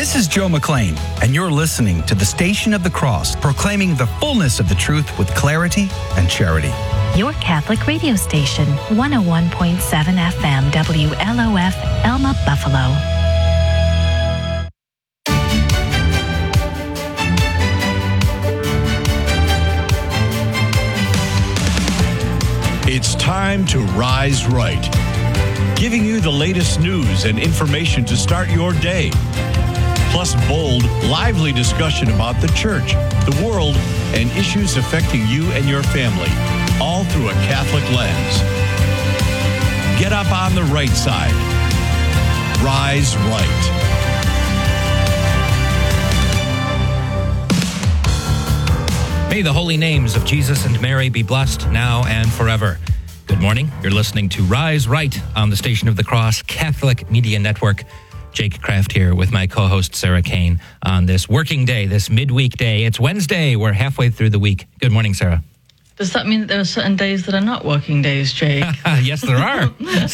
This is Joe McLean, and you're listening to the Station of the Cross, proclaiming the fullness of the truth with clarity and charity. Your Catholic radio station, 101.7 FM, WLOF, Elma, Buffalo. It's time to Rise Right, giving you the latest news and information to start your day. Plus bold, lively discussion about the church, the world, and issues affecting you and your family, all through a Catholic lens. Get up on the right side. Rise Right. May the holy names of Jesus and Mary be blessed now and forever. Good morning. You're listening to Rise Right on the Station of the Cross Catholic Media Network. Jake Kraft here with my co-host Sarah Kane on this working day, this midweek day. It's Wednesday. We're halfway through the week. Good morning, Sarah. Does that mean that there are certain days that are not working days, Jake? Yes, there are.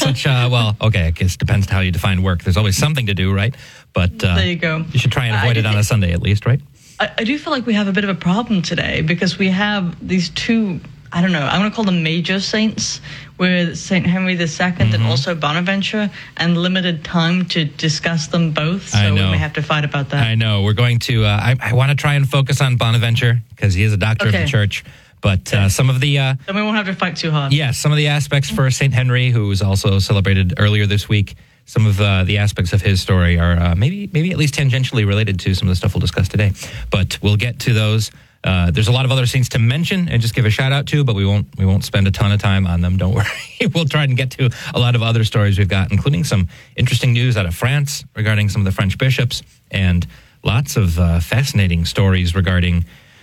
I guess it depends on how you define work. There's always something to do, right? But there you go. You should try and avoid it on a Sunday at least, right? I do feel like we have a bit of a problem today because we have these two, I'm going to call them major saints, with St. Henry II and also Bonaventure, and limited time to discuss them both, so we may have to fight about that. I know. We're going to, I want to try and focus on Bonaventure because he is a doctor of the church, but some of the... then we won't have to fight too hard. Yes, some of the aspects for St. Henry, who was also celebrated earlier this week, some of the aspects of his story are maybe at least tangentially related to some of the stuff we'll discuss today, but we'll get to those. There's a lot of other saints to mention and just give a shout out to, but we won't spend a ton of time on them. Don't worry. We'll try and get to a lot of other stories we've got, including some interesting news out of France regarding some of the French bishops and lots of fascinating stories regarding,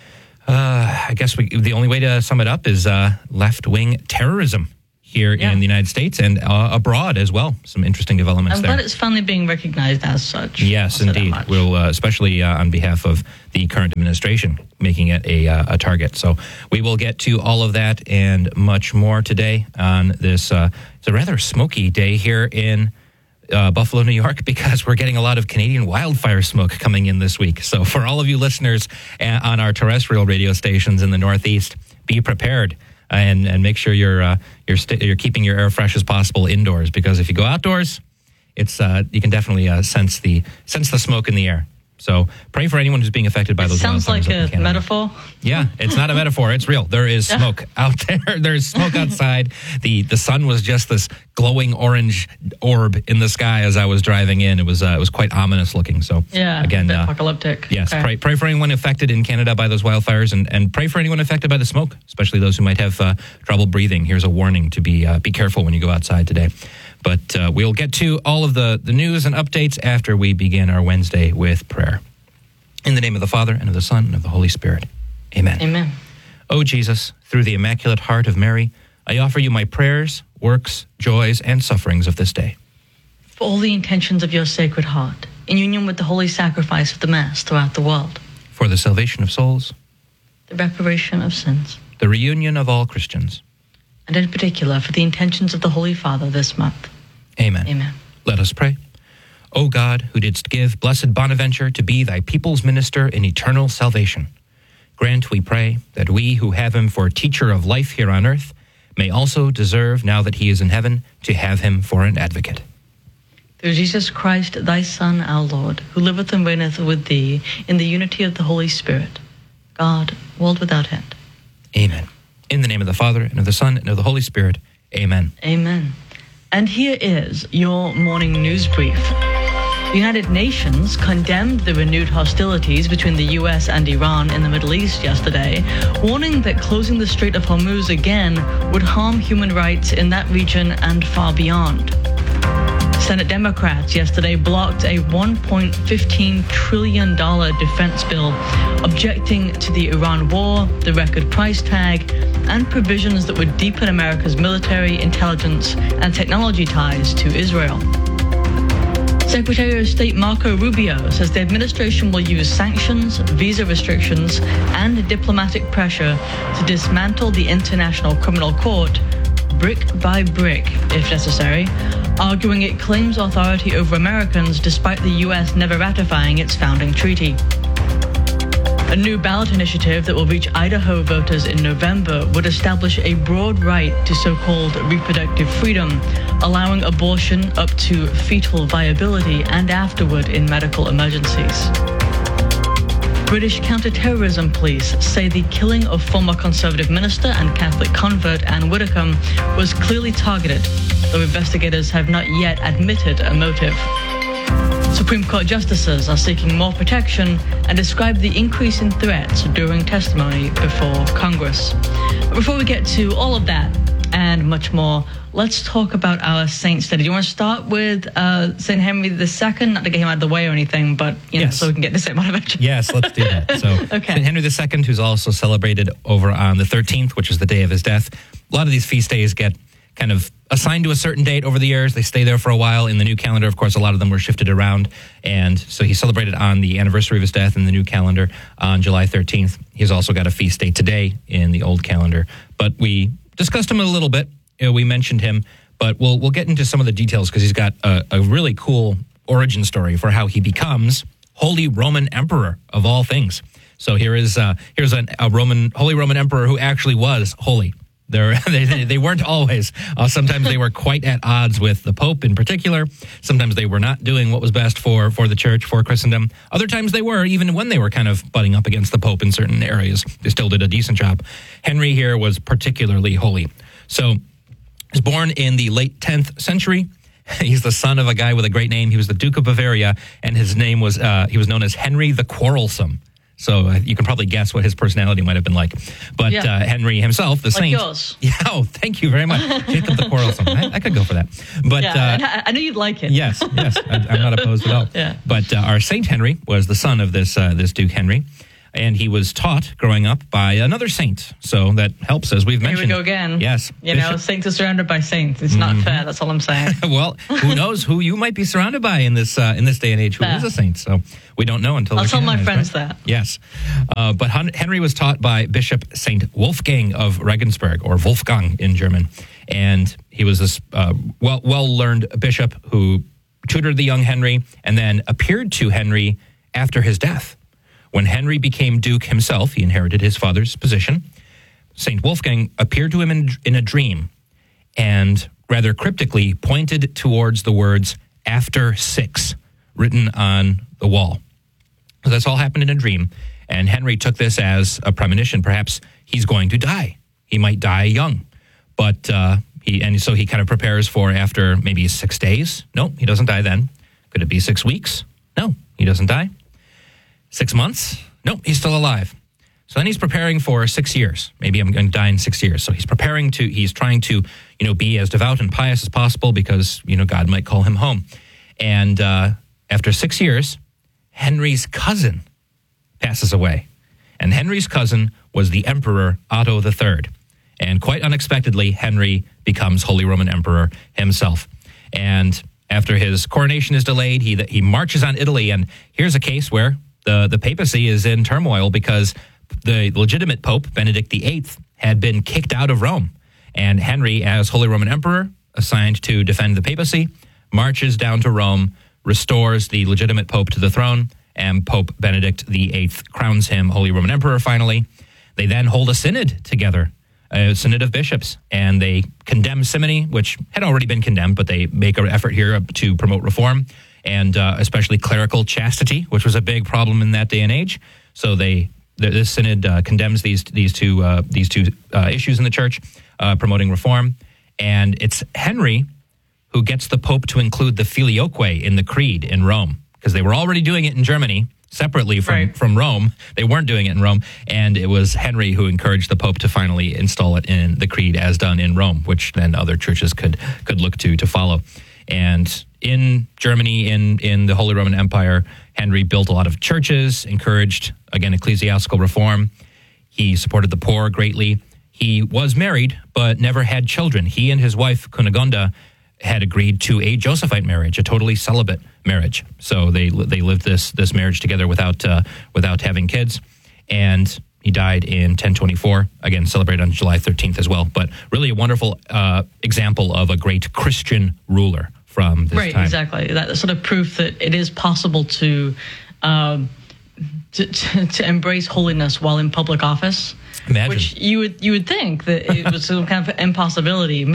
I guess the only way to sum it up is left-wing terrorism here in the United States and abroad as well. Some interesting developments there. I'm glad it's finally being recognized as such. Yes, indeed. We'll, especially on behalf of the current administration, making it a target. So we will get to all of that and much more today on this. It's a rather smoky day here in Buffalo, New York, because we're getting a lot of Canadian wildfire smoke coming in this week. So for all of you listeners on our terrestrial radio stations in the Northeast, be prepared. And make sure you're keeping your air fresh as possible indoors, because if you go outdoors, it's you can definitely sense the smoke in the air. So pray for anyone who's being affected by those wildfires. Sounds like a metaphor. Yeah, it's not a metaphor. It's real. There is smoke out there. There's smoke outside. The sun was just this glowing orange orb in the sky as I was driving in. It was quite ominous looking. So again, a bit apocalyptic. Yes, okay. Pray for anyone affected in Canada by those wildfires, and pray for anyone affected by the smoke, especially those who might have trouble breathing. Here's a warning to be careful when you go outside today. But we'll get to all of the news and updates after we begin our Wednesday with prayer. In the name of the Father, and of the Son, and of the Holy Spirit. Amen. Amen. O Jesus, through the Immaculate Heart of Mary, I offer you my prayers, works, joys, and sufferings of this day. For all the intentions of your Sacred Heart, in union with the holy sacrifice of the Mass throughout the world. For the salvation of souls. The reparation of sins. The reunion of all Christians. And in particular, for the intentions of the Holy Father this month. Amen. Amen. Let us pray. O God, who didst give blessed Bonaventure to be thy people's minister in eternal salvation, grant, we pray, that we who have him for teacher of life here on earth may also deserve, now that he is in heaven, to have him for an advocate. Through Jesus Christ, thy Son, our Lord, who liveth and reigneth with thee in the unity of the Holy Spirit, God, world without end. Amen. In the name of the Father, and of the Son, and of the Holy Spirit. Amen. Amen. And here is your morning news brief. The United Nations condemned the renewed hostilities between the U.S. and Iran in the Middle East yesterday, warning that closing the Strait of Hormuz again would harm human rights in that region and far beyond. Senate Democrats yesterday blocked a $1.15 trillion defense bill, objecting to the Iran war, the record price tag, and provisions that would deepen America's military, intelligence, and technology ties to Israel. Secretary of State Marco Rubio says the administration will use sanctions, visa restrictions, and diplomatic pressure to dismantle the International Criminal Court, brick by brick, if necessary, arguing it claims authority over Americans despite the U.S. never ratifying its founding treaty. A new ballot initiative that will reach Idaho voters in November would establish a broad right to so-called reproductive freedom, allowing abortion up to fetal viability and afterward in medical emergencies. British counter-terrorism police say the killing of former Conservative minister and Catholic convert Anne Widdecombe was clearly targeted, though investigators have not yet admitted a motive. Supreme Court justices are seeking more protection and describe the increase in threats during testimony before Congress. But before we get to all of that and much more, let's talk about our saint study. Do you want to start with St. Henry II? Not to get him out of the way or anything, but Yes. so we can get this out of it. Yes, let's do that. So, Okay. St. Henry II, who's also celebrated over on the 13th, which is the day of his death. A lot of these feast days get kind of assigned to a certain date over the years. They stay there for a while. In the new calendar, of course, a lot of them were shifted around. And so he celebrated on the anniversary of his death in the new calendar on July 13th. He's also got a feast day today in the old calendar. But we discussed him a little bit. We mentioned him, but we'll get into some of the details because he's got a really cool origin story for how he becomes Holy Roman Emperor of all things. So here's a Holy Roman Emperor who actually was holy. They weren't always. Sometimes they were quite at odds with the Pope in particular. Sometimes they were not doing what was best for the church, for Christendom. Other times they were, even when they were kind of butting up against the Pope in certain areas. They still did a decent job. Henry here was particularly holy. So he was born in the late 10th century. He's the son of a guy with a great name. He was the Duke of Bavaria, and his name was, he was known as Henry the Quarrelsome. So you can probably guess what his personality might have been like. But Henry himself, the saint. Like yours. Yeah, oh, thank you very much. Jacob the Quarrelsome. I could go for that. But I knew you'd like it. Yes, I'm not opposed at all. Yeah. But our Saint Henry was the son of this Duke Henry. And he was taught growing up by another saint. So that helps, as we've mentioned. Here we go again. Yes. Saints are surrounded by saints. It's not fair. That's all I'm saying. Well, who knows who you might be surrounded by in this day and age who is a saint. So we don't know until I'll tell my friends right? that. Yes. But Henry was taught by Bishop St. Wolfgang of Regensburg, or Wolfgang in German. And he was this well-learned bishop who tutored the young Henry and then appeared to Henry after his death. When Henry became Duke himself, he inherited his father's position. St. Wolfgang appeared to him in a dream and rather cryptically pointed towards the words, "after 6," written on the wall. So that's all happened in a dream. And Henry took this as a premonition. Perhaps he's going to die. He might die young. But so he kind of prepares for after maybe 6 days. No, he doesn't die then. Could it be 6 weeks? No, he doesn't die. 6 months? No, he's still alive. So then he's preparing for 6 years. Maybe I'm going to die in 6 years. So he's trying to, be as devout and pious as possible because, God might call him home. And after 6 years, Henry's cousin passes away. And Henry's cousin was the Emperor Otto III. And quite unexpectedly, Henry becomes Holy Roman Emperor himself. And after his coronation is delayed, he marches on Italy. And here's a case where the papacy is in turmoil because the legitimate Pope, Benedict VIII, had been kicked out of Rome. And Henry, as Holy Roman Emperor, assigned to defend the papacy, marches down to Rome, restores the legitimate Pope to the throne, and Pope Benedict VIII crowns him Holy Roman Emperor finally. They then hold a synod together, a synod of bishops, and they condemn simony, which had already been condemned, but they make an effort here to promote reform, and especially clerical chastity, which was a big problem in that day and age. So this synod condemns these two issues in the church, promoting reform. And it's Henry who gets the Pope to include the filioque in the creed in Rome, because they were already doing it in Germany separately from Rome. They weren't doing it in Rome. And it was Henry who encouraged the Pope to finally install it in the creed as done in Rome, which then other churches could look to follow. And in Germany, in the Holy Roman Empire, Henry built a lot of churches, encouraged, again, ecclesiastical reform. He supported the poor greatly. He was married, but never had children. He and his wife, Cunegonda, had agreed to a Josephite marriage, a totally celibate marriage. So they lived this marriage together without having kids. And He died in 1024, again, celebrated on July 13th as well. But really a wonderful example of a great Christian ruler from this time. Right, exactly. That's sort of proof that it is possible to embrace holiness while in public office. Imagine. Which you would think that it was some kind of impossibility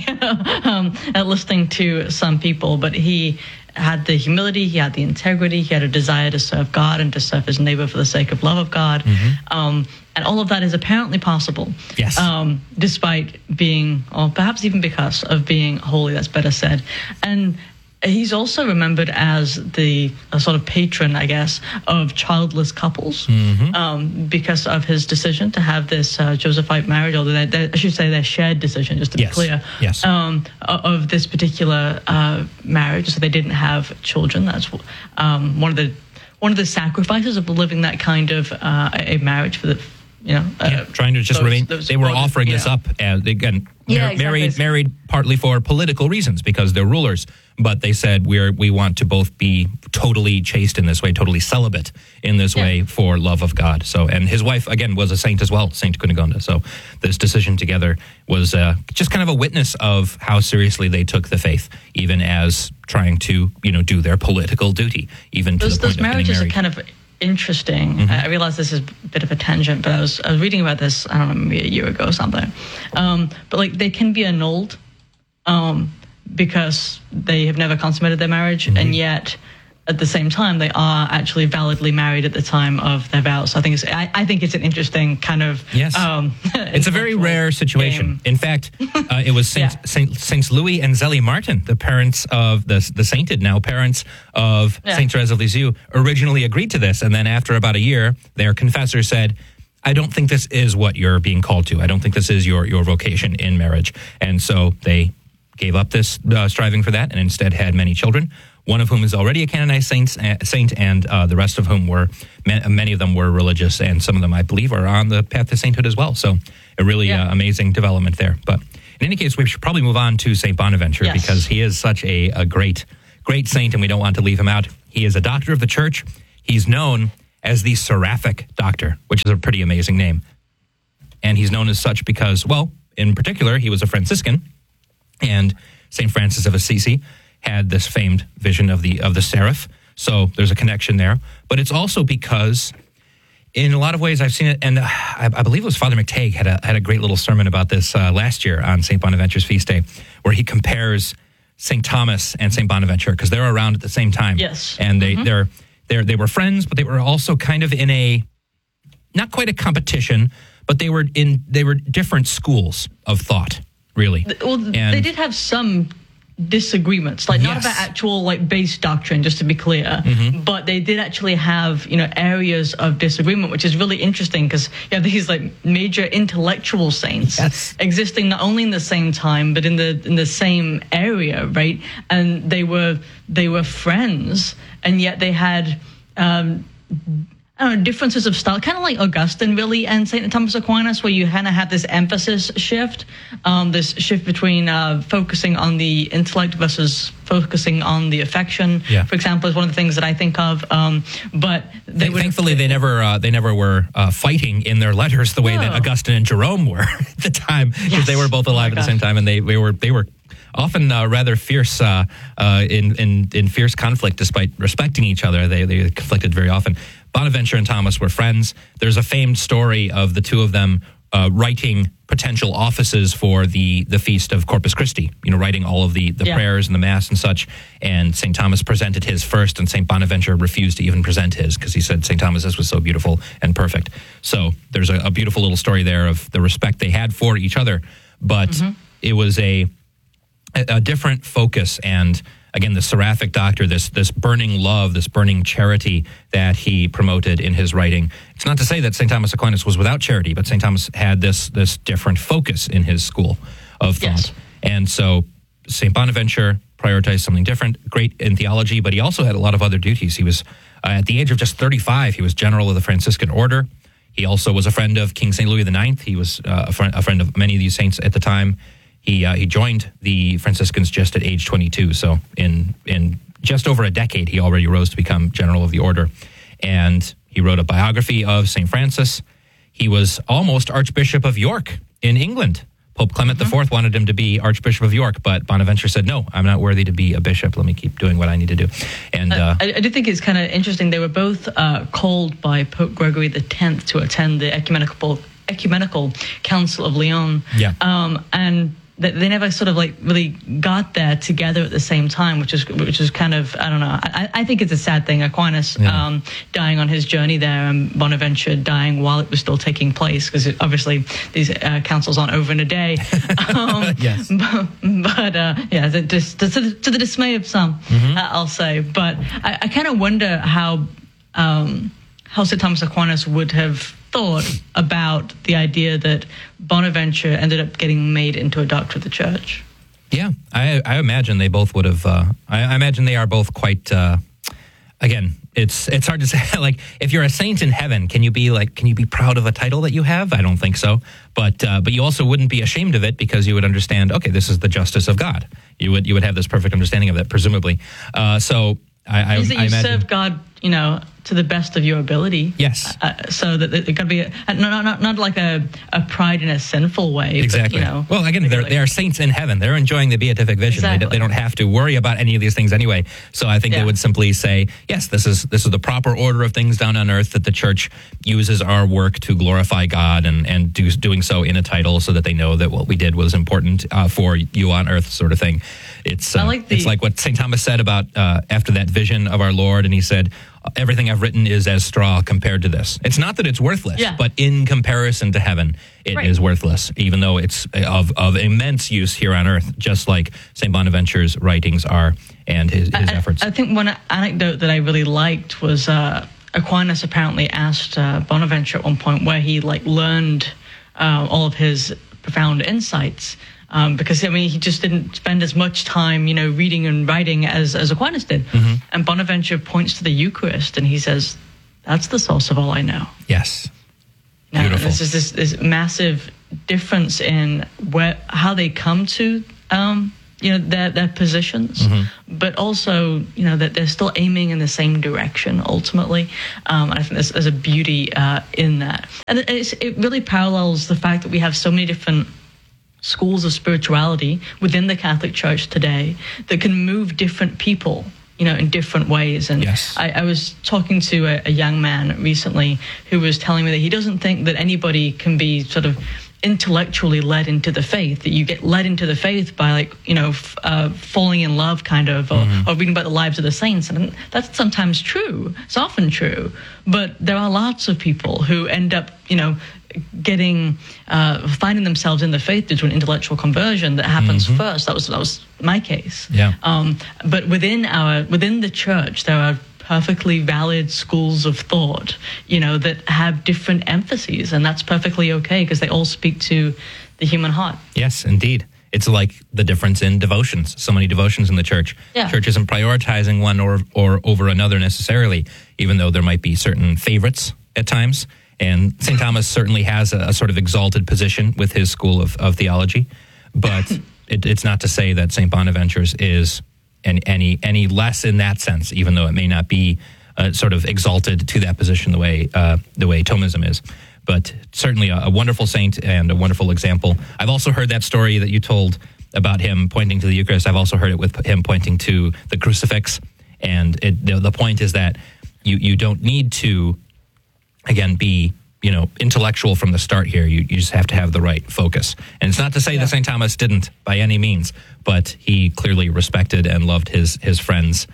by listening to some people, but he had the humility, he had the integrity, he had a desire to serve God and to serve his neighbor for the sake of love of God. And all of that is apparently possible. Yes. Despite being, or perhaps even because of being holy, that's better said. And he's also remembered as a sort of patron, I guess, of childless couples because of his decision to have this Josephite marriage, or I should say their shared decision, just to be clear, of this particular marriage. So they didn't have children. That's one of the sacrifices of living that kind of a marriage for the, trying to just remain. They were offering this up as, again, married partly for political reasons because they're rulers. But they said we want to both be totally chaste in this way, totally celibate in this way for love of God. So, and his wife again was a saint as well, Saint Cunegonda. So this decision together was just kind of a witness of how seriously they took the faith, even as trying to do their political duty, even to the point those of getting married. Those marriages are kind of interesting. I realize this is a bit of a tangent, but I was reading about this, I don't know, maybe a year ago or something. But like they can be annulled because they have never consummated their marriage, and yet at the same time they are actually validly married at the time of their vows. So I think it's an interesting kind of it's a very rare situation. Game. In fact, it was Saints Louis and Zélie Martin, the parents of the sainted now parents of Saint Therese of Lisieux, originally agreed to this, and then after about a year, their confessor said, I don't think this is what you're being called to. I don't think this is your vocation in marriage. And so they gave up this striving for that and instead had many children, one of whom is already a canonized saint, and the rest of whom many of them were religious, and some of them, I believe, are on the path to sainthood as well. So a really amazing development there. But in any case, we should probably move on to St. Bonaventure because he is such a great saint, and we don't want to leave him out. He is a doctor of the church. He's known as the Seraphic Doctor, which is a pretty amazing name. And he's known as such because, well, in particular, he was a Franciscan, and St. Francis of Assisi had this famed vision of the seraph. So there's a connection there. But it's also because in a lot of ways I've seen it, and I believe it was Father McTagg had a great little sermon about this last year on St. Bonaventure's feast day, where he compares St. Thomas and St. Bonaventure because they're around at the same time. Yes. And they were friends, but they were also kind of in a, not quite a competition, but they were different schools of thought, really. Well, they did have some disagreements, like not about actual base doctrine, just to be clear, but they did actually have areas of disagreement, which is really interesting because you have these major intellectual saints existing not only in the same time but in the same area, right? And they were friends, and yet they had differences of style, kind of like Augustine, really, and St. Thomas Aquinas, where you kind of have this emphasis shift, this shift between focusing on the intellect versus focusing on the affection. For example, is one of the things that I think of. But thankfully, they never were fighting in their letters the way that Augustine and Jerome were at the time, because they were both alive at the same time, and they were often rather fierce in fierce conflict, despite respecting each other. They conflicted very often. Bonaventure and Thomas were friends. There's a famed story of the two of them writing potential offices for the feast of Corpus Christi, writing all of the prayers and the Mass and such. And St. Thomas presented his first, and St. Bonaventure refused to even present his because he said St. Thomas's was so beautiful and perfect. So there's a beautiful little story there of the respect they had for each other. But it was a different focus, and again, the Seraphic Doctor, this burning love, this burning charity that he promoted in his writing. It's not to say that St. Thomas Aquinas was without charity, but St. Thomas had this different focus in his school of thought. And so St. Bonaventure prioritized something different, great in theology, but he also had a lot of other duties. He was, at the age of just 35, he was general of the Franciscan order. He also was a friend of King St. Louis IX. He was a friend of many of these saints at the time. He joined the Franciscans just at age 22. So in just over a decade, he already rose to become general of the order. And he wrote a biography of St. Francis. he was almost Archbishop of York in England. Pope Clement IV wanted him to be Archbishop of York, but Bonaventure said, no, I'm not worthy to be a bishop. Let me keep doing what I need to do. And I do think it's kind of interesting. They were both called by Pope Gregory X to attend the Ecumenical Council of Lyon. Yeah. And they never sort of like really got there together at the same time, which is kind of, I don't know. I think it's a sad thing. Aquinas dying on his journey there, and Bonaventure dying while it was still taking place, because obviously these councils aren't over in a day. Yes. But yeah, to the dismay of some, I'll say. But I kind of wonder how St. Thomas Aquinas would have thought about the idea that Bonaventure ended up getting made into a doctor of the church. Yeah, I imagine they both would have. I imagine they are both quite. Again, it's hard to say. Like, if you're a saint in heaven, can you be proud of a title that you have? I don't think so. But you also wouldn't be ashamed of it, because you would understand. Okay, this is the justice of God. You would have this perfect understanding of that, presumably. So I imagine serve God, to the best of your ability. Yes. So that it could be not like a pride in a sinful way. Exactly. But, well, again, they are saints in heaven. They're enjoying the beatific vision. Exactly. They don't have to worry about any of these things anyway. So I think they would simply say, yes, this is the proper order of things down on earth, that the church uses our work to glorify God, and doing so in a title, so that they know that what we did was important for you on earth, sort of thing. It's like what St. Thomas said about after that vision of our Lord, and he said, everything I've written is as straw compared to this. It's not that it's worthless, but in comparison to heaven, it is worthless, even though it's of immense use here on earth, just like St. Bonaventure's writings are, and his efforts. I think one anecdote that I really liked was Aquinas apparently asked Bonaventure at one point where he learned all of his profound insights. Because, he just didn't spend as much time, reading and writing as Aquinas did. And Bonaventure points to the Eucharist, and he says, that's the source of all I know. Yes. Beautiful. There's just this massive difference in how they come to, their positions, but also, that they're still aiming in the same direction, ultimately. And I think there's a beauty in that. And it really parallels the fact that we have so many different schools of spirituality within the Catholic Church today that can move different people, in different ways. And I was talking to a young man recently who was telling me that he doesn't think that anybody can be sort of intellectually led into the faith, that you get led into the faith by falling in love kind of, or reading about the lives of the saints. And that's sometimes true. It's often true. But there are lots of people who end up, finding themselves in the faith due to an intellectual conversion that happens first. That was my case. Yeah. But within the church, there are perfectly valid schools of thought, that have different emphases, and that's perfectly okay, because they all speak to the human heart. Yes, indeed. It's like the difference in devotions. So many devotions in the church. Yeah. Church isn't prioritizing one or over another necessarily, even though there might be certain favorites at times. And St. Thomas certainly has a sort of exalted position with his school of theology, but it's not to say that St. Bonaventure's is any less in that sense, even though it may not be sort of exalted to that position the way Thomism is. But certainly a wonderful saint and a wonderful example. I've also heard that story that you told about him pointing to the Eucharist. I've also heard it with him pointing to the crucifix. And the point is that you don't need to, again, be intellectual from the start here. You just have to have the right focus. And it's not to say that St. Thomas didn't by any means, but he clearly respected and loved his friends,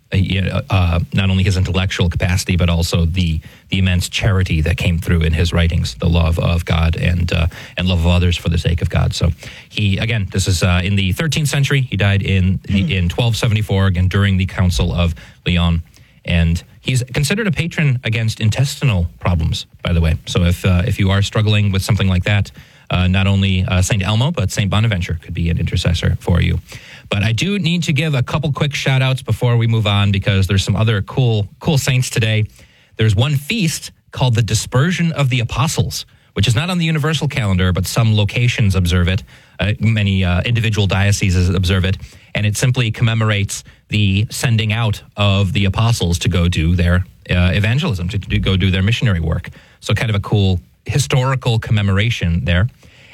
not only his intellectual capacity, but also the immense charity that came through in his writings, the love of God and love of others for the sake of God. So he, again, this is in the 13th century. He died in 1274, again, during the Council of Lyon. And he's considered a patron against intestinal problems, by the way. So if you are struggling with something like that, not only St. Elmo, but St. Bonaventure could be an intercessor for you. But I do need to give a couple quick shout-outs before we move on, because there's some other cool saints today. There's one feast called the Dispersion of the Apostles, which is not on the universal calendar, but some locations observe it. Many individual dioceses observe it. And it simply commemorates the sending out of the apostles to go do their evangelism, to go do their missionary work. So kind of a cool historical commemoration there.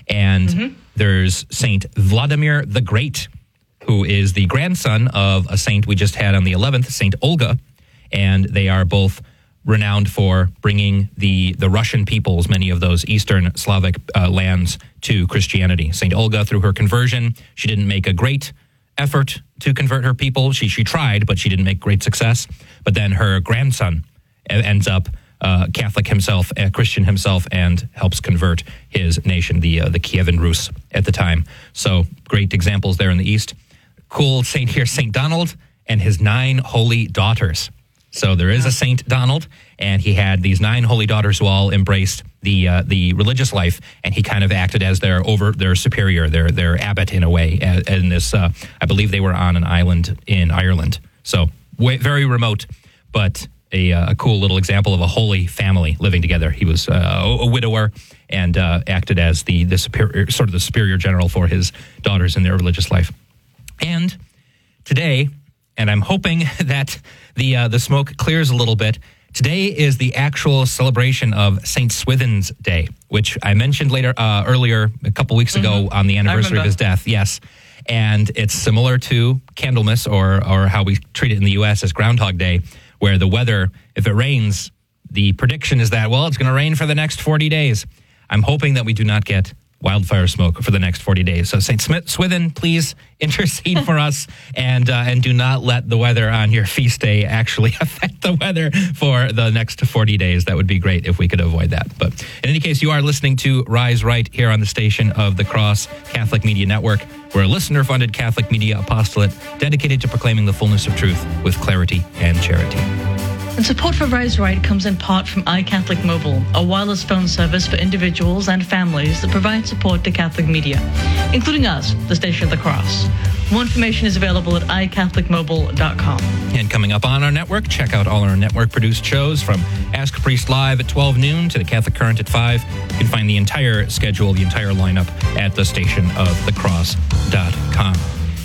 And there's Saint Vladimir the Great, who is the grandson of a saint we just had on the 11th, Saint Olga. And they are both renowned for bringing the Russian peoples, many of those Eastern Slavic lands, to Christianity. Saint Olga, through her conversion, she didn't make a great effort to convert her people. She tried, but she didn't make great success. But then her grandson ends up Catholic himself, a Christian himself, and helps convert his nation, the Kievan Rus at the time. So great examples there in the East. Cool saint here, Saint Donald and his 9 holy daughters. So there is a Saint Donald, and he had these 9 holy daughters who all embraced the religious life, and he kind of acted as their superior, their abbot in a way. And this, I believe, they were on an island in Ireland, so very remote, but a cool little example of a holy family living together. He was a widower and acted as the superior, sort of the superior general for his daughters in their religious life. And today, and I'm hoping that the smoke clears a little bit, today is the actual celebration of St. Swithin's Day, which I mentioned earlier, a couple weeks ago on the anniversary of his death. Yes. And it's similar to Candlemas or how we treat it in the U.S. as Groundhog Day, where the weather, if it rains, the prediction is that, well, it's going to rain for the next 40 days. I'm hoping that we do not get wildfire smoke for the next 40 days. So St. Swithin, please intercede for us and do not let the weather on your feast day actually affect the weather for the next 40 days. That would be great if we could avoid that. But in any case, you are listening to Rise Right here on the station of the Cross Catholic Media Network. We're a listener-funded Catholic media apostolate dedicated to proclaiming the fullness of truth with clarity and charity. And support for Rise Right comes in part from iCatholic Mobile, a wireless phone service for individuals and families that provide support to Catholic media, including us, the Station of the Cross. More information is available at iCatholicMobile.com. And coming up on our network, check out all our network-produced shows from Ask a Priest Live at 12 noon to the Catholic Current at 5. You can find the entire schedule, the entire lineup at thestationofthecross.com.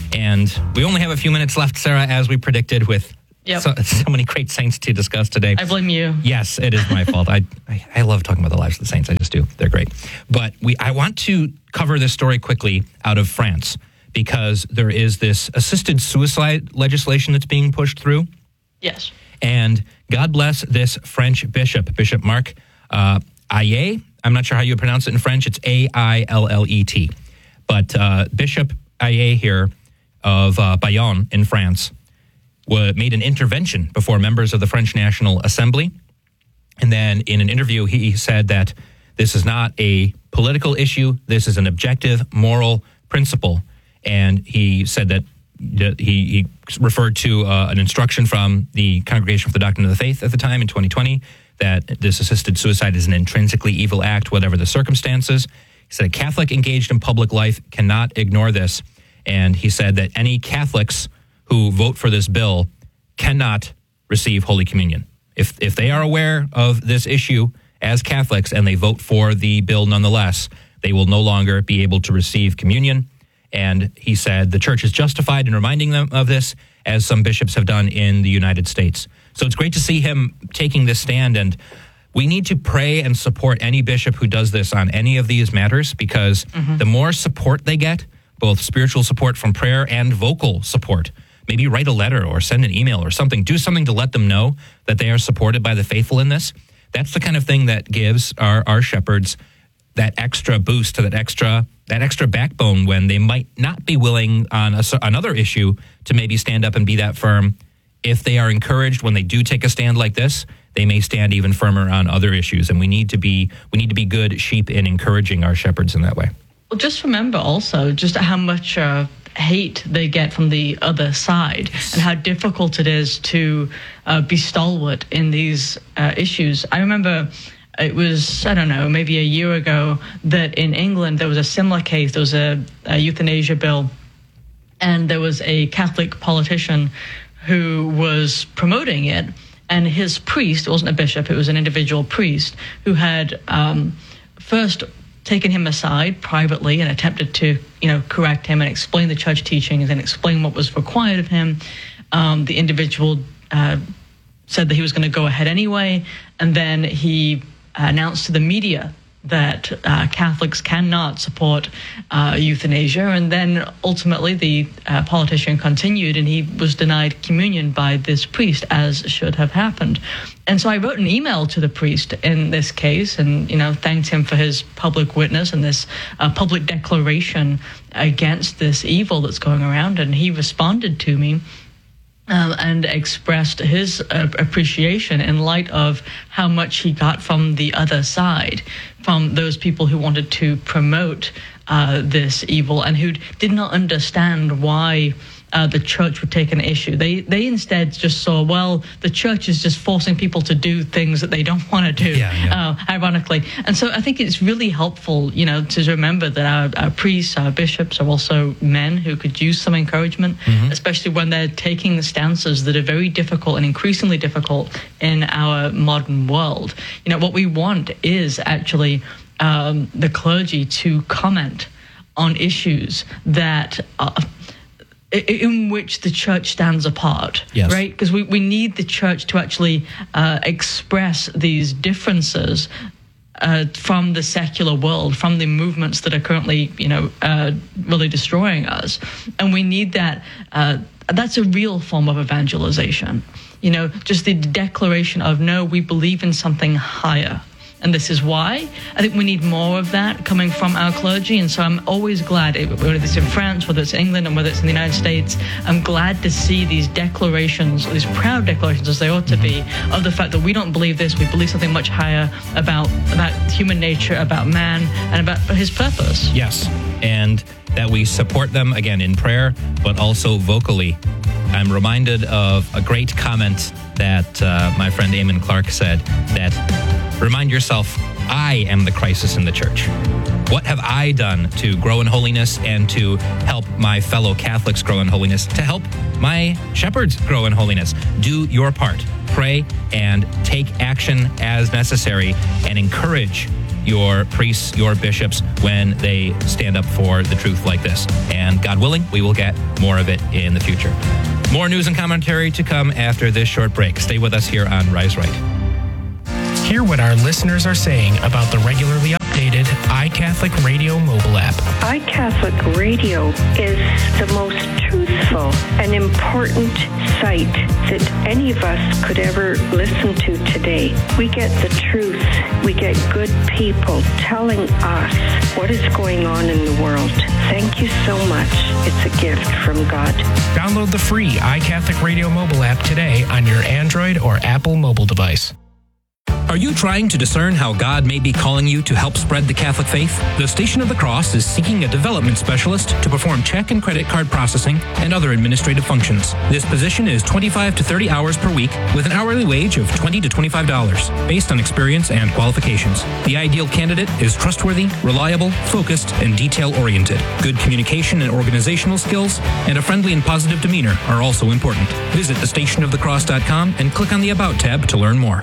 And we only have a few minutes left, Sarah, as we predicted, with so many great saints to discuss today. I blame you. Yes, it is my fault. I love talking about the lives of the saints. I just do. They're great. But I want to cover this story quickly out of France, because there is this assisted suicide legislation that's being pushed through. Yes. And God bless this French bishop, Bishop Marc Aillet. I'm not sure how you pronounce it in French. It's Aillet. But Bishop Aillet here of Bayonne in France made an intervention before members of the French National Assembly. And then in an interview, he said that this is not a political issue. This is an objective moral principle. And he said that he referred to an instruction from the Congregation for the Doctrine of the Faith at the time in 2020, that this assisted suicide is an intrinsically evil act, whatever the circumstances. He said a Catholic engaged in public life cannot ignore this. And he said that any Catholics who vote for this bill cannot receive Holy Communion. If they are aware of this issue as Catholics and they vote for the bill nonetheless, they will no longer be able to receive communion. And he said the church is justified in reminding them of this, as some bishops have done in the United States. So it's great to see him taking this stand, and we need to pray and support any bishop who does this on any of these matters, because the more support they get, both spiritual support from prayer and vocal support, maybe write a letter or send an email or something, do something to let them know that they are supported by the faithful in this. That's the kind of thing that gives our shepherds that extra boost, to that extra backbone when they might not be willing on another issue to maybe stand up and be that firm. If they are encouraged when they do take a stand like this, they may stand even firmer on other issues. And we need to be good sheep in encouraging our shepherds in that way. Well, just remember also just how much hate they get from the other side, and how difficult it is to be stalwart in these issues. I remember it was, I don't know, maybe a year ago, that in England there was a similar case. There was a euthanasia bill, and there was a Catholic politician who was promoting it, and his priest, it wasn't a bishop, it was an individual priest, who had first taken him aside privately and attempted to, correct him and explain the church teachings and explain what was required of him. The individual said that he was going to go ahead anyway, and then he announced to the media that Catholics cannot support euthanasia. And then ultimately the politician continued, and he was denied communion by this priest, as should have happened. And so I wrote an email to the priest in this case and, thanked him for his public witness and this public declaration against this evil that's going around. And he responded to me and expressed his appreciation in light of how much he got from the other side, from those people who wanted to promote this evil and who did not understand why the church would take an issue. They instead just saw, well, the church is just forcing people to do things that they don't want to do, ironically. And so I think it's really helpful, to remember that our priests, our bishops are also men who could use some encouragement, especially when they're taking the stances that are very difficult and increasingly difficult in our modern world. What we want is actually the clergy to comment on issues that in which the church stands apart, right? Because we need the church to actually express these differences from the secular world, from the movements that are currently, really destroying us. And we need that. That's a real form of evangelization. Just the declaration of, no, we believe in something higher. And this is why. I think we need more of that coming from our clergy. And so I'm always glad, whether it's in France, whether it's England, and whether it's in the United States, I'm glad to see these declarations, these proud declarations, as they ought to be, of the fact that we don't believe this, we believe something much higher about human nature, about man, and about his purpose. Yes, and that we support them, again, in prayer, but also vocally. I'm reminded of a great comment that my friend Eamon Clark said, that remind yourself, I am the crisis in the church. What have I done to grow in holiness and to help my fellow Catholics grow in holiness, to help my shepherds grow in holiness? Do your part. Pray and take action as necessary, and encourage your priests, your bishops, when they stand up for the truth like this. And God willing, we will get more of it in the future. More news and commentary to come after this short break. Stay with us here on Rise Right. Hear what our listeners are saying about the regularly updated iCatholic Radio mobile app. iCatholic Radio is the most truthful and important site that any of us could ever listen to today. We get the truth. We get good people telling us what is going on in the world. Thank you so much. It's a gift from God. Download the free iCatholic Radio mobile app today on your Android or Apple mobile device. Are you trying to discern how God may be calling you to help spread the Catholic faith? The Station of the Cross is seeking a development specialist to perform check and credit card processing and other administrative functions. This position is 25 to 30 hours per week with an hourly wage of $20 to $25 based on experience and qualifications. The ideal candidate is trustworthy, reliable, focused, and detail-oriented. Good communication and organizational skills and a friendly and positive demeanor are also important. Visit thestationofthecross.com and click on the About tab to learn more.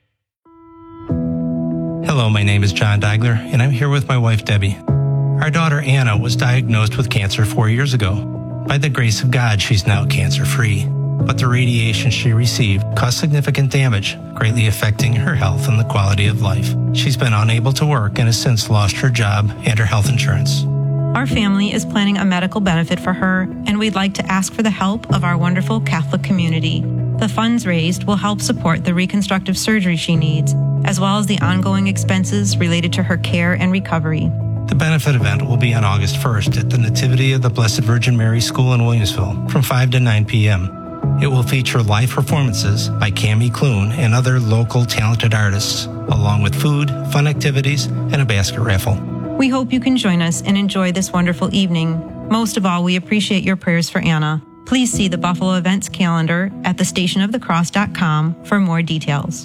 Hello, my name is John Deigler, and I'm here with my wife, Debbie. Our daughter, Anna, was diagnosed with cancer 4 years ago. By the grace of God, she's now cancer-free. But the radiation she received caused significant damage, greatly affecting her health and the quality of life. She's been unable to work and has since lost her job and her health insurance. Our family is planning a medical benefit for her, and we'd like to ask for the help of our wonderful Catholic community. The funds raised will help support the reconstructive surgery she needs, as well as the ongoing expenses related to her care and recovery. The benefit event will be on August 1st at the Nativity of the Blessed Virgin Mary School in Williamsville from 5 to 9 p.m. It will feature live performances by Cammie Clune and other local talented artists, along with food, fun activities, and a basket raffle. We hope you can join us and enjoy this wonderful evening. Most of all, we appreciate your prayers for Anna. Please see the Buffalo events calendar at thestationofthecross.com for more details.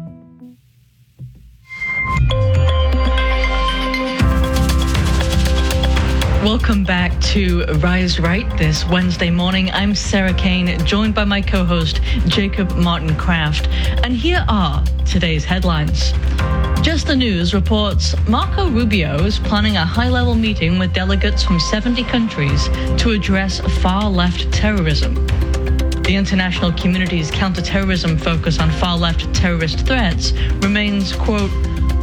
Welcome back to Rise Right this Wednesday morning. I'm Sarah Kane, joined by my co-host Jacob Martin Kraft. And here are today's headlines. Just the News reports Marco Rubio is planning a high-level meeting with delegates from 70 countries to address far-left terrorism. The international community's counter-terrorism focus on far-left terrorist threats remains, quote,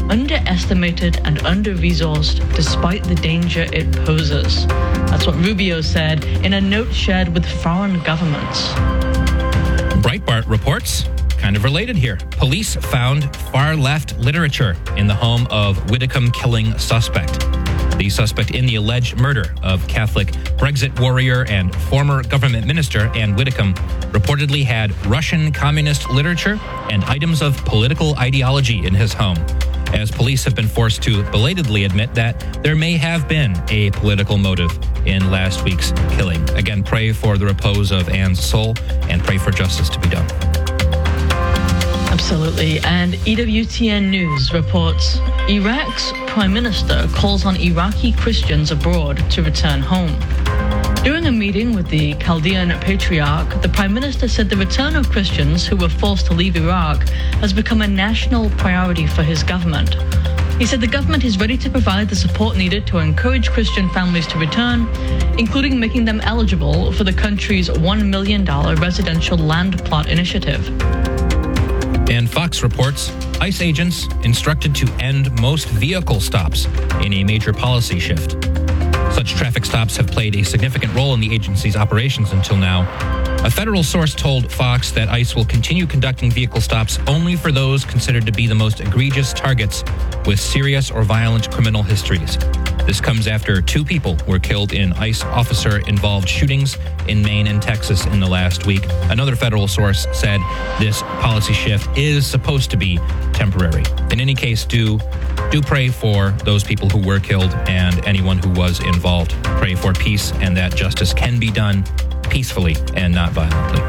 underestimated and under-resourced despite the danger it poses. That's what Rubio said in a note shared with foreign governments. Breitbart reports, kind of related here. Police found far-left literature in the home of Whitcomb killing suspect. The suspect in the alleged murder of Catholic Brexit warrior and former government minister Anne Whitcomb reportedly had Russian communist literature and items of political ideology in his home, as police have been forced to belatedly admit that there may have been a political motive in last week's killing. Again, pray for the repose of Anne's soul and pray for justice to be done. Absolutely. And EWTN News reports Iraq's prime minister calls on Iraqi Christians abroad to return home. During a meeting with the Chaldean Patriarch, the prime minister said the return of Christians who were forced to leave Iraq has become a national priority for his government. He said the government is ready to provide the support needed to encourage Christian families to return, including making them eligible for the country's $1 million residential land plot initiative. And Fox reports ICE agents instructed to end most vehicle stops in a major policy shift. Such traffic stops have played a significant role in the agency's operations until now. A federal source told Fox that ICE will continue conducting vehicle stops only for those considered to be the most egregious targets with serious or violent criminal histories. This comes after 2 people were killed in ICE officer-involved shootings in Maine and Texas in the last week. Another federal source said this policy shift is supposed to be temporary. In any case, do pray for those people who were killed and anyone who was involved. Pray for peace and that justice can be done peacefully and not violently.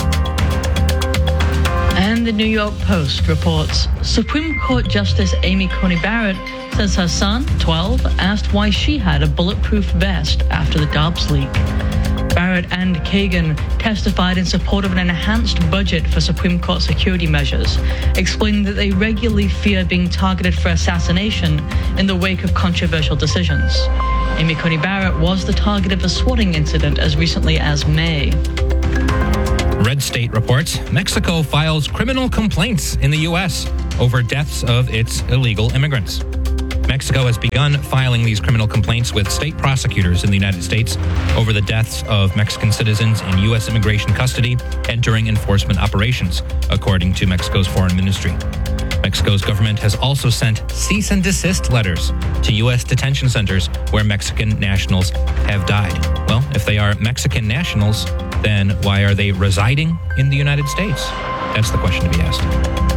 And the New York Post reports Supreme Court Justice Amy Coney Barrett says her son, 12, asked why she had a bulletproof vest after the Dobbs leak. Barrett and Kagan testified in support of an enhanced budget for Supreme Court security measures, explaining that they regularly fear being targeted for assassination in the wake of controversial decisions. Amy Coney Barrett was the target of a swatting incident as recently as May. Red State reports Mexico files criminal complaints in the U.S. over deaths of its illegal immigrants. Mexico has begun filing these criminal complaints with state prosecutors in the United States over the deaths of Mexican citizens in U.S. immigration custody and during enforcement operations, according to Mexico's foreign ministry. Mexico's government has also sent cease and desist letters to U.S. detention centers where Mexican nationals have died. Well, if they are Mexican nationals, then why are they residing in the United States? That's the question to be asked.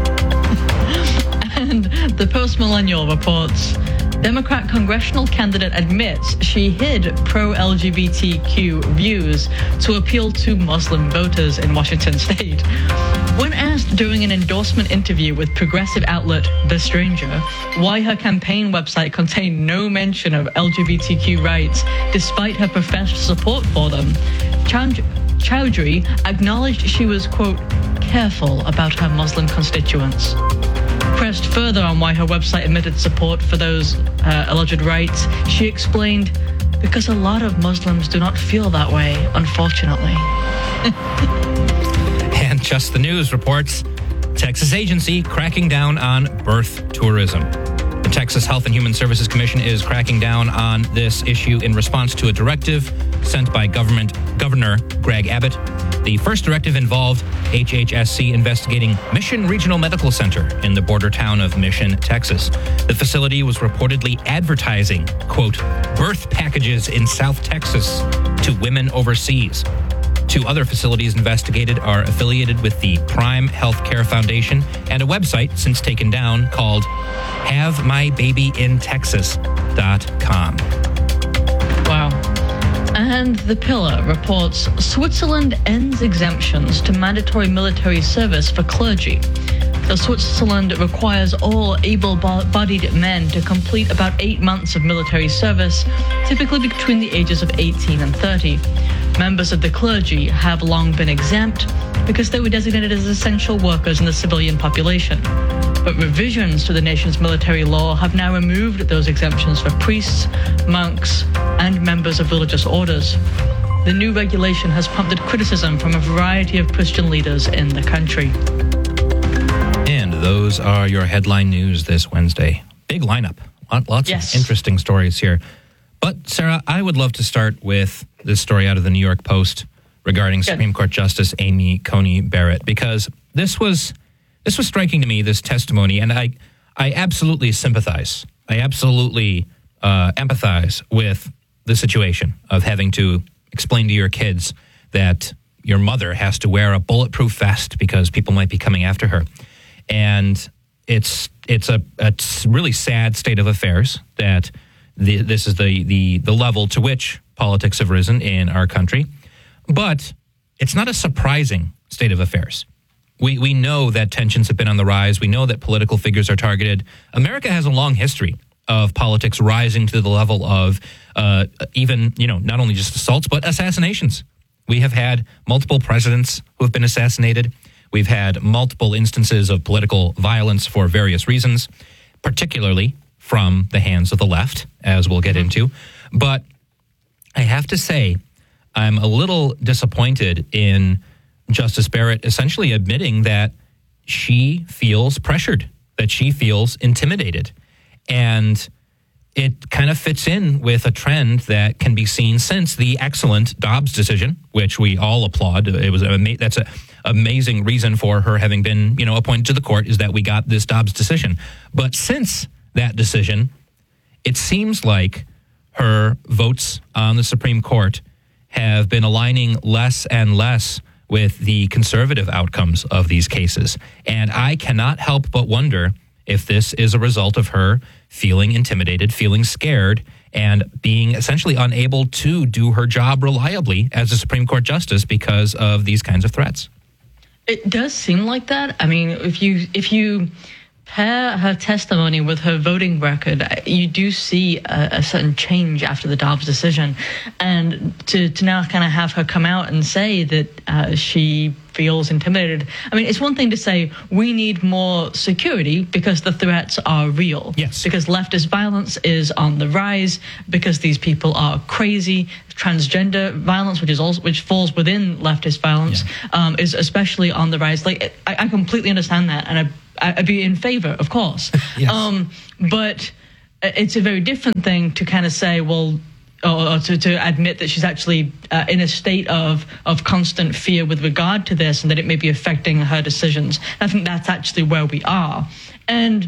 And the Post-Millennial reports Democrat congressional candidate admits she hid pro-LGBTQ views to appeal to Muslim voters in Washington state. When asked during an endorsement interview with progressive outlet The Stranger why her campaign website contained no mention of LGBTQ rights despite her professed support for them, Chowdhury acknowledged she was, quote, careful about her Muslim constituents. Pressed further on why her website admitted support for those alleged rights, she explained, because a lot of Muslims do not feel that way, unfortunately. And Just the News reports Texas agency cracking down on birth tourism. The Texas Health and Human Services Commission is cracking down on this issue in response to a directive sent by Governor Greg Abbott. The first directive involved HHSC investigating Mission Regional Medical Center in the border town of Mission, Texas. The facility was reportedly advertising, quote, birth packages in South Texas to women overseas. 2 other facilities investigated are affiliated with the Prime Healthcare Foundation and a website since taken down called HaveMyBabyInTexas.com. Wow. And The Pillar reports Switzerland ends exemptions to mandatory military service for clergy. So Switzerland requires all able-bodied men to complete about 8 months of military service, typically between the ages of 18 and 30. Members of the clergy have long been exempt because they were designated as essential workers in the civilian population. But revisions to the nation's military law have now removed those exemptions for priests, monks, and members of religious orders. The new regulation has prompted criticism from a variety of Christian leaders in the country. And those are your headline news this Wednesday. big lineup. Lots of interesting stories here. But, Sarah, I would love to start with this story out of the New York Post regarding Supreme Court Justice Amy Coney Barrett, because this was striking to me, this testimony, and I absolutely sympathize. I absolutely empathize with the situation of having to explain to your kids that your mother has to wear a bulletproof vest because people might be coming after her. And it's a really sad state of affairs that this is the level to which politics have risen in our country. But it's not a surprising state of affairs. We know that tensions have been on the rise. We know that political figures are targeted. America has a long history of politics rising to the level of even, not only just assaults, but assassinations. We have had multiple presidents who have been assassinated. We've had multiple instances of political violence for various reasons, particularly from the hands of the left, as we'll get into. But I have to say, I'm a little disappointed in Justice Barrett essentially admitting that she feels pressured, that she feels intimidated. And it kind of fits in with a trend that can be seen since the excellent Dobbs decision, which we all applaud. It was that's an amazing reason for her having been, appointed to the court, is that we got this Dobbs decision. But since that decision, it seems like her votes on the Supreme Court have been aligning less and less with the conservative outcomes of these cases. And I cannot help but wonder if this is a result of her feeling intimidated, feeling scared, and being essentially unable to do her job reliably as a Supreme Court justice because of these kinds of threats. It does seem like that. I mean, if you pair her testimony with her voting record, you do see a certain change after the Dobbs decision. And to now kind of have her come out and say that she feels intimidated. I mean, it's one thing to say we need more security because the threats are real. Yes. Because leftist violence is on the rise, because these people are crazy. Transgender violence, which falls within leftist violence, is especially on the rise. Like, I completely understand that, and I'd be in favor, of course. Yes. But it's a very different thing to kind of say, well, or to admit that she's actually in a state of constant fear with regard to this, and that it may be affecting her decisions. I think that's actually where we are. And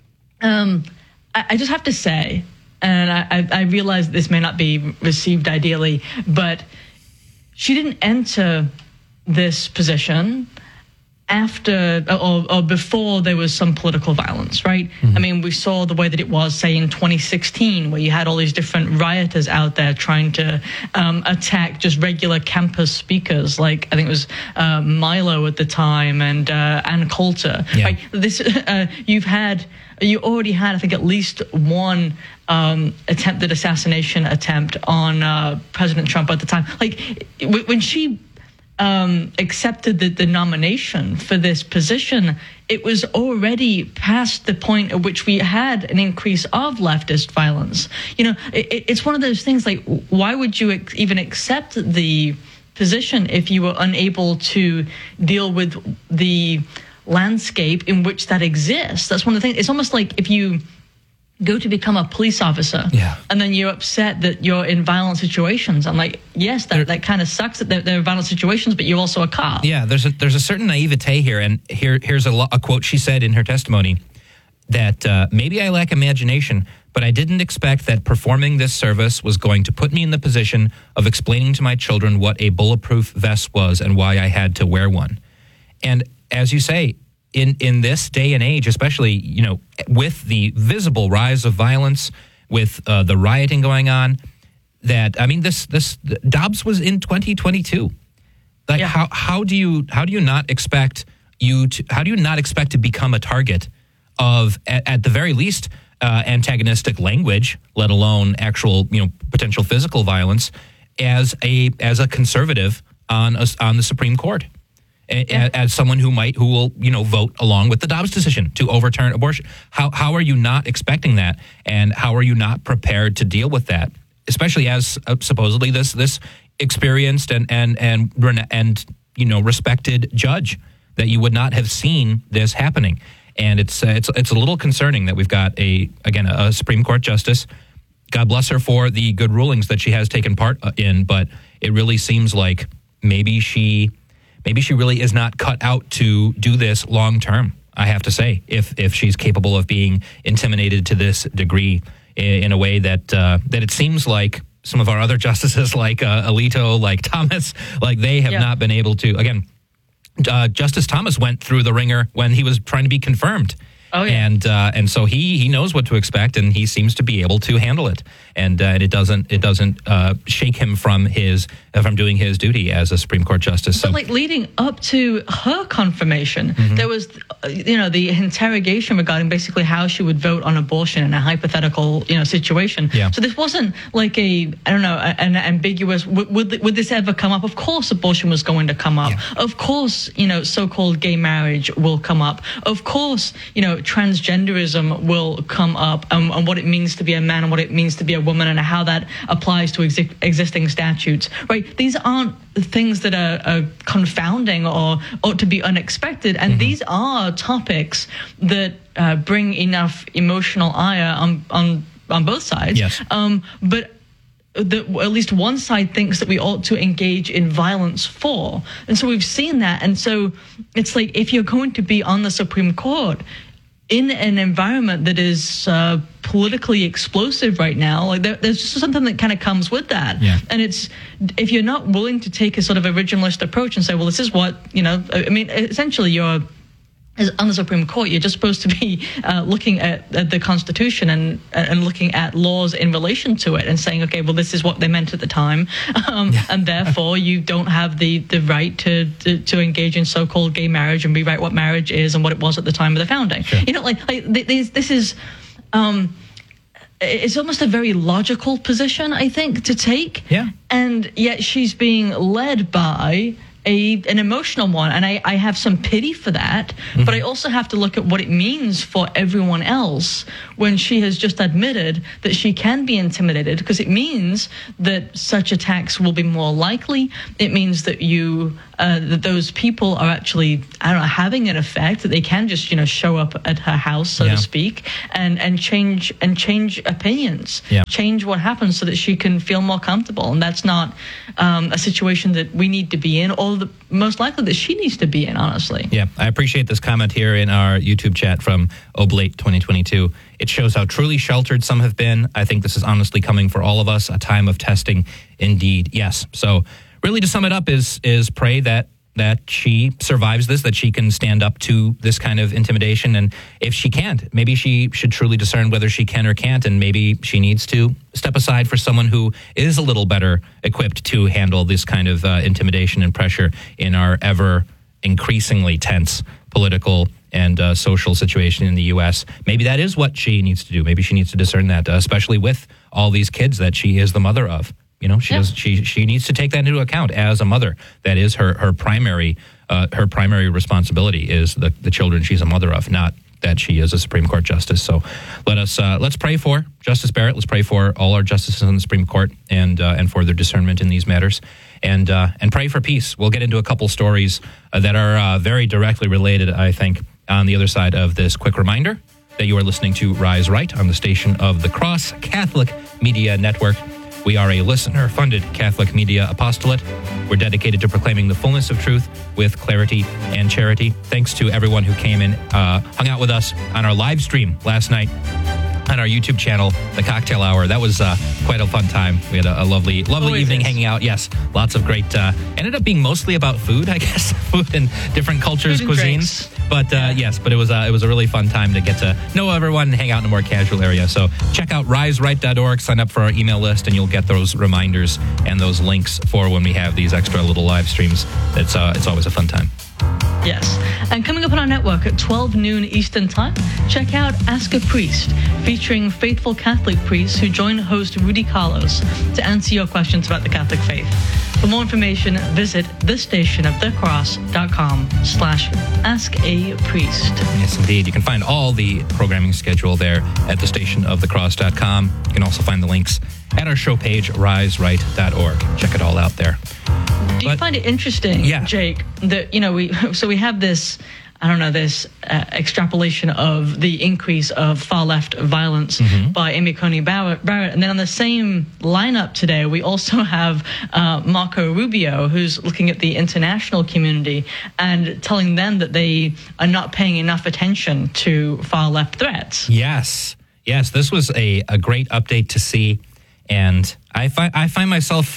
I just have to say, and I realize this may not be received ideally, but she didn't enter this position after or before there was some political violence, right? I mean, we saw the way that it was, say, in 2016, where you had all these different rioters out there trying to attack just regular campus speakers, like I think it was Milo at the time and Ann Coulter. Yeah. Right? This you already had, I think, at least one attempted assassination attempt on President Trump at the time. Like when she accepted the nomination for this position, it was already past the point at which we had an increase of leftist violence. It's one of those things, like, why would you even accept the position if you were unable to deal with the landscape in which that exists? That's one of the things. It's almost like if you go to become a police officer, and then you're upset that you're in violent situations. I'm like, yes, that kind of sucks that there are violent situations, but you're also a cop. Yeah, there's a certain naivete here, and here's a quote she said in her testimony, that maybe I lack imagination, but I didn't expect that performing this service was going to put me in the position of explaining to my children what a bulletproof vest was and why I had to wear one. And as you say, in this day and age, especially, with the visible rise of violence, with the rioting going on, that, I mean, this Dobbs was in 2022. Like, how do you not expect to become a target of, at the very least, antagonistic language, let alone actual, potential physical violence, as a conservative on the Supreme Court? As someone who will vote along with the Dobbs decision to overturn abortion. How are you not expecting that, and how are you not prepared to deal with that, especially as supposedly this experienced and respected judge, that you would not have seen this happening? And it's a little concerning that we've got a Supreme Court justice. God bless her for the good rulings that she has taken part in, but it really seems like maybe she really is not cut out to do this long term. I have to say, if she's capable of being intimidated to this degree in a way that it seems like some of our other justices, like Alito, like Thomas, like they have not been able to. Again, Justice Thomas went through the ringer when he was trying to be confirmed. Oh, yeah. And so he knows what to expect, and he seems to be able to handle it, and it doesn't shake him from doing his duty as a Supreme Court justice. So, like leading up to her confirmation, there was the interrogation regarding basically how she would vote on abortion in a hypothetical situation. Yeah. So this wasn't like an ambiguous. Would this ever come up? Of course, abortion was going to come up. Yeah. Of course, so-called gay marriage will come up. Of course, transgenderism will come up, and what it means to be a man and what it means to be a woman and how that applies to existing statutes, right? These aren't things that are confounding or ought to be unexpected, and these are topics that bring enough emotional ire on both sides. Yes. But at least one side thinks that we ought to engage in violence for. And so we've seen that. And so it's like, if you're going to be on the Supreme Court in an environment that is politically explosive right now, like there's just something that kind of comes with that. Yeah. And it's, if you're not willing to take a sort of originalist approach and say, well, this is what, essentially you're, on the Supreme Court, you're just supposed to be looking at the Constitution and looking at laws in relation to it and saying, okay, well, this is what they meant at the time, and therefore you don't have the right to engage in so-called gay marriage and rewrite what marriage is and what it was at the time of the founding. Sure. This is. It's almost a very logical position, I think, to take. Yeah. And yet she's being led by an emotional one, and I have some pity for that, but I also have to look at what it means for everyone else when she has just admitted that she can be intimidated, because it means that such attacks will be more likely. It means that that those people are actually, having an effect, that they can just, show up at her house, so to speak, and change opinions, change what happens so that she can feel more comfortable. And that's not a situation that we need to be in, or most likely that she needs to be in, honestly. Yeah, I appreciate this comment here in our YouTube chat from Oblate 2022. It shows how truly sheltered some have been. I think this is honestly coming for all of us, a time of testing indeed. Yes. So really, to sum it up, is pray that she survives this, that she can stand up to this kind of intimidation. And if she can't, maybe she should truly discern whether she can or can't, and maybe she needs to step aside for someone who is a little better equipped to handle this kind of intimidation and pressure in our ever increasingly tense political and social situation in the U.S. Maybe that is what she needs to do. Maybe she needs to discern that, especially with all these kids that she is the mother of. She needs to take that into account as a mother. That is her primary responsibility, is the children she's a mother of, not that she is a Supreme Court justice. So let's pray for Justice Barrett. Let's pray for all our justices on the Supreme Court and for their discernment in these matters, and pray for peace. We'll get into a couple stories that are very directly related, I think, on the other side of this quick reminder that you are listening to Rise Right on the station of the Cross Catholic Media Network. We are a listener-funded Catholic media apostolate. We're dedicated to proclaiming the fullness of truth with clarity and charity. Thanks to everyone who came and hung out with us on our live stream last night on our YouTube channel, The Cocktail Hour. That was quite a fun time. We had a lovely evening hanging out. Yes, lots of great, ended up being mostly about food, I guess, food and different cultures, cuisines. But yes, but it was a really fun time to get to know everyone and hang out in a more casual area. So check out riseright.org, sign up for our email list, and you'll get those reminders and those links for when we have these extra little live streams. It's always a fun time. Yes. And coming up on our network at 12 noon Eastern Time, check out Ask a Priest, featuring faithful Catholic priests who join host Rudy Carlos to answer your questions about the Catholic faith. For more information, visit thestationofthecross.com/askApriest. Yes, indeed. You can find all the programming schedule there at thestationofthecross.com. You can also find the links at our show page, riseright.org. Check it all out there. Do you find it interesting, Jake, that, we have this this extrapolation of the increase of far-left violence by Amy Coney Barrett. And then on the same lineup today, we also have Marco Rubio, who's looking at the international community and telling them that they are not paying enough attention to far-left threats. Yes, this was a great update to see. And I find myself,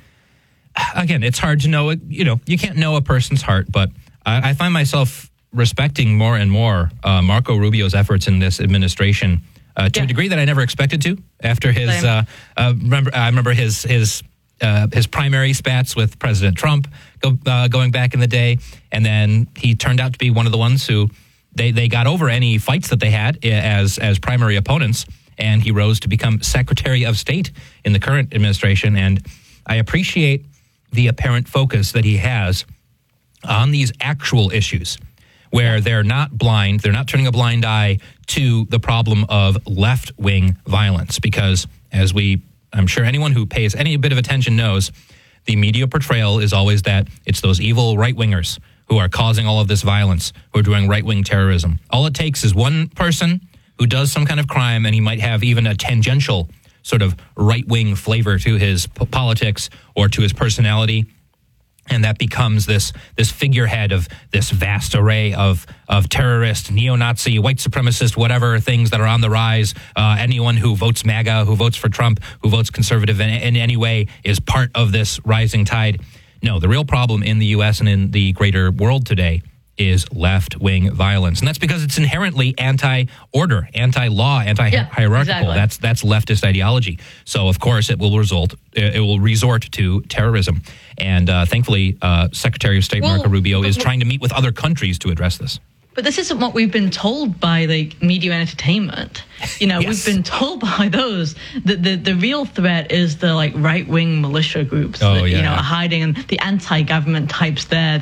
again, it's hard to know, you can't know a person's heart, but I find myself respecting more and more Marco Rubio's efforts in this administration to a degree that I never expected to. After his, I remember his primary spats with President Trump going back in the day, and then he turned out to be one of the ones who they got over any fights that they had as primary opponents, and he rose to become Secretary of State in the current administration. And I appreciate the apparent focus that he has on these actual issues, where they're not blind, they're not turning a blind eye to the problem of left-wing violence. Because I'm sure anyone who pays any bit of attention knows, the media portrayal is always that it's those evil right-wingers who are causing all of this violence, who are doing right-wing terrorism. All it takes is one person who does some kind of crime, and he might have even a tangential sort of right-wing flavor to his politics or to his personality, and that becomes this figurehead of this vast array of terrorist, neo-Nazi, white supremacist, whatever things that are on the rise. Anyone who votes MAGA, who votes for Trump, who votes conservative in any way is part of this rising tide. No, the real problem in the U.S. and in the greater world today is left-wing violence. And that's because it's inherently anti-order, anti-law, anti-hierarchical. Exactly. That's leftist ideology. So, of course, it will resort to terrorism. And thankfully, Secretary of State Marco Rubio is trying to meet with other countries to address this. But this isn't what we've been told by media and entertainment. Yes. We've been told by those that the real threat is the right-wing militia groups that are hiding, and the anti-government types there.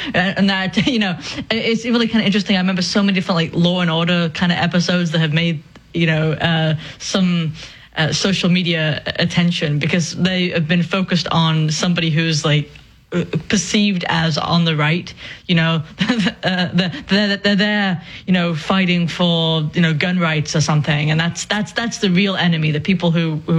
It's really kind of interesting. I remember so many different Law and Order kind of episodes that have made some social media attention, because they have been focused on somebody who's perceived as on the right. They're there, fighting for gun rights or something, and that's the real enemy. The people who